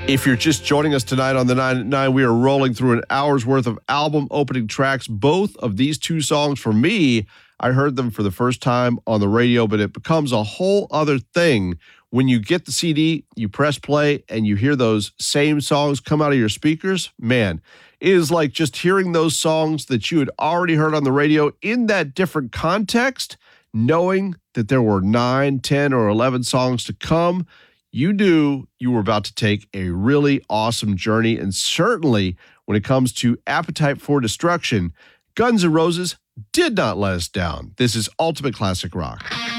If you're just joining us tonight on the 9 at 9, we are rolling through an hour's worth of album opening tracks. Both of these two songs, for me, I heard them for the first time on the radio, but it becomes a whole other thing when you get the CD, you press play, and you hear those same songs come out of your speakers. Man, it is like just hearing those songs that you had already heard on the radio in that different context, knowing that there were 9, 10, or 11 songs to come. You knew you were about to take a really awesome journey, and certainly when it comes to Appetite for Destruction, Guns N' Roses did not let us down. This is Ultimate Classic Rock.